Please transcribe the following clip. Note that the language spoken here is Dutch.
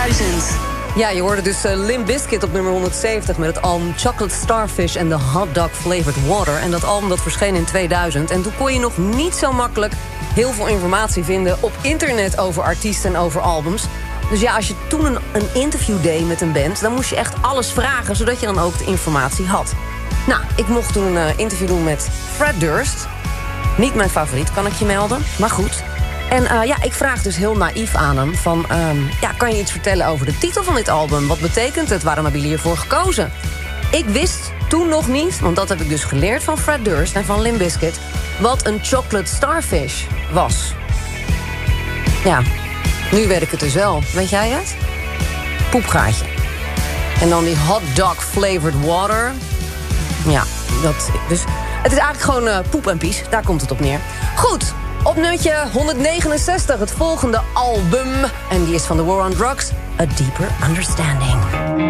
Ja, je hoorde dus Limp Bizkit op nummer 170... met het album Chocolate Starfish and the Hot Dog Flavored Water. En dat album dat verscheen in 2000. En toen kon je nog niet zo makkelijk heel veel informatie vinden... op internet over artiesten en over albums. Dus ja, als je toen een interview deed met een band... dan moest je echt alles vragen, zodat je dan ook de informatie had. Nou, ik mocht toen een interview doen met Fred Durst. Niet mijn favoriet, kan ik je melden, maar goed... En ik vraag dus heel naïef aan hem van... kan je iets vertellen over de titel van dit album? Wat betekent het? Waarom hebben jullie hiervoor gekozen? Ik wist toen nog niet, want dat heb ik dus geleerd van Fred Durst... en van Limp Bizkit, wat een chocolate starfish was. Ja, nu weet ik het dus wel. Weet jij het? Poepgaatje. En dan die hot dog flavored water. Ja, dus het is eigenlijk gewoon poep en pies. Daar komt het op neer. Goed. Op nummertje 169, het volgende album. En die is van The War on Drugs, A Deeper Understanding.